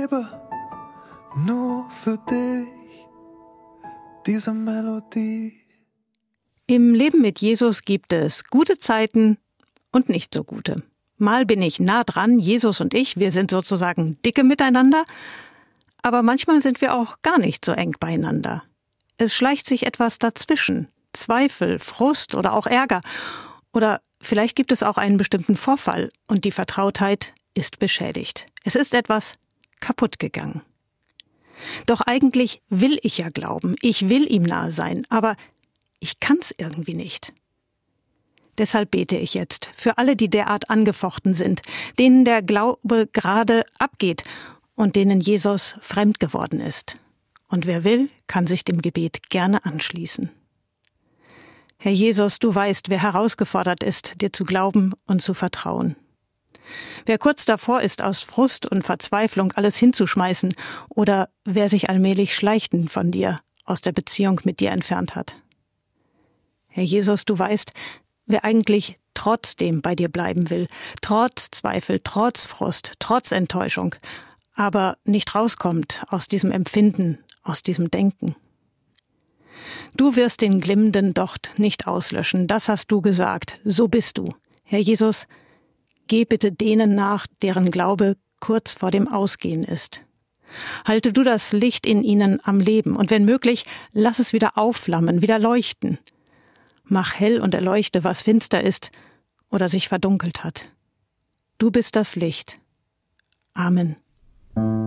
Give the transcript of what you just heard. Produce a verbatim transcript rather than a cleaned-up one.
schreibe nur für dich diese Melodie. Im Leben mit Jesus gibt es gute Zeiten und nicht so gute. Mal bin ich nah dran, Jesus und ich, wir sind sozusagen dicke miteinander, aber manchmal sind wir auch gar nicht so eng beieinander. Es schleicht sich etwas dazwischen, Zweifel, Frust oder auch Ärger. Oder vielleicht gibt es auch einen bestimmten Vorfall und die Vertrautheit ist beschädigt. Es ist etwas kaputt gegangen. Doch eigentlich will ich ja glauben, ich will ihm nahe sein, aber ich kann's irgendwie nicht. Deshalb bete ich jetzt für alle, die derart angefochten sind, denen der Glaube gerade abgeht und denen Jesus fremd geworden ist. Und wer will, kann sich dem Gebet gerne anschließen. Herr Jesus, du weißt, wer herausgefordert ist, dir zu glauben und zu vertrauen. Wer kurz davor ist, aus Frust und Verzweiflung alles hinzuschmeißen oder wer sich allmählich schleichend von dir, aus der Beziehung mit dir entfernt hat. Herr Jesus, du weißt, wer eigentlich trotzdem bei dir bleiben will, trotz Zweifel, trotz Frust, trotz Enttäuschung, aber nicht rauskommt aus diesem Empfinden, aus diesem Denken. Du wirst den glimmenden Docht nicht auslöschen, das hast du gesagt, so bist du. Herr Jesus, geh bitte denen nach, deren Glaube kurz vor dem Ausgehen ist. Halte du das Licht in ihnen am Leben und wenn möglich, lass es wieder aufflammen, wieder leuchten. Mach hell und erleuchte, was finster ist oder sich verdunkelt hat. Du bist das Licht. Amen.